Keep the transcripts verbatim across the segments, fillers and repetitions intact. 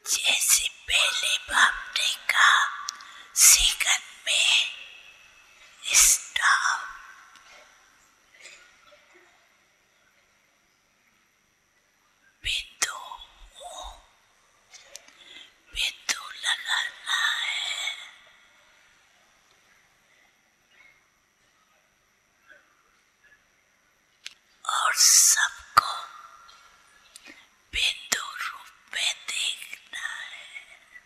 जैसे पहले बाप ने कहा सेकंड में स्टॉप, बिंदु बिंदु लगाना है और सबको बिंदु रूप में देखना है।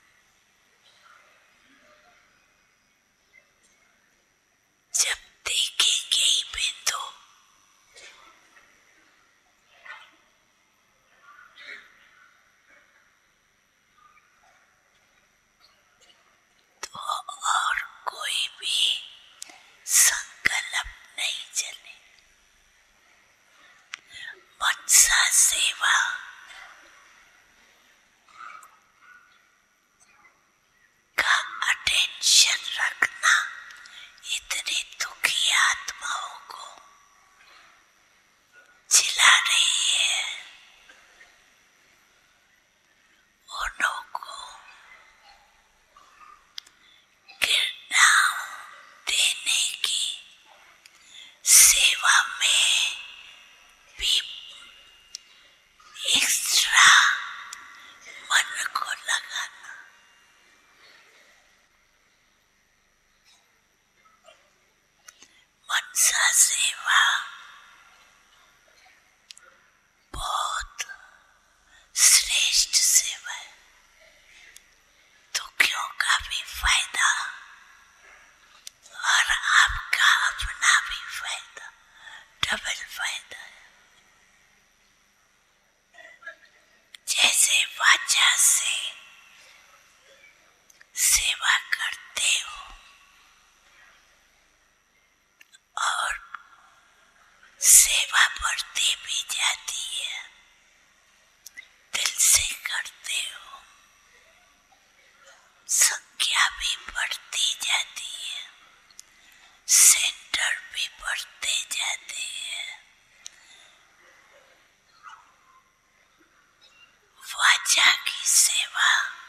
जब देखेंगे ही बिंदु तो और कोई भी संकल्प नहीं चले। मनसा सेवा का अटेंशन रखना इतने दुखी आत्माओं को चिल्ला रही है। उन्हों को गिरनाओं देने की सेवा में भी एक्स्ट्रा मन को लगाना। मनसा सेवा बहुत श्रेष्ठ सेवा है। दुखियों का भी फायदा और आपका अपना भी फायदा, डबल फायदा है। जैसे वाचा से सेवा करते हो और सेवा बढ़ती भी जाती है, दिल से करते हो, संख्या भी बढ़ती जाती है, सेंटर भी बढ़ते जाते हैं। वाचा की सेवा